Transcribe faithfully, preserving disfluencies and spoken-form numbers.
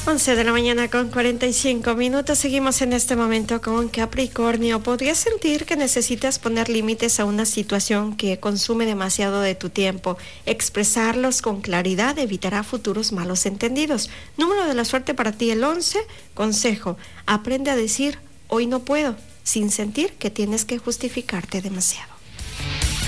once de la mañana con cuarenta y cinco minutos. Seguimos en este momento con Capricornio. Podrías sentir que necesitas poner límites a una situación que consume demasiado de tu tiempo. Expresarlos con claridad evitará futuros malos entendidos. Número de la suerte para ti el once. Consejo: aprende a decir hoy no puedo, sin sentir que tienes que justificarte demasiado.